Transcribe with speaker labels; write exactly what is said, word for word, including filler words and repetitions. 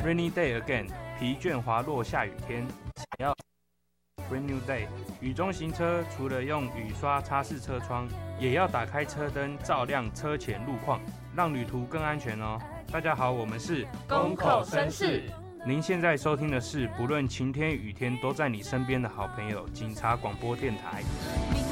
Speaker 1: Rainy day again， 疲倦滑落下雨天，想要 brand new day。雨中行车，除了用雨刷擦拭车窗，也要打开车灯，照亮车前路况，让旅途更安全哦。大家好，我们是
Speaker 2: 公口绅士。
Speaker 1: 您现在收听的是不论晴天雨天都在你身边的好朋友警察广播电台。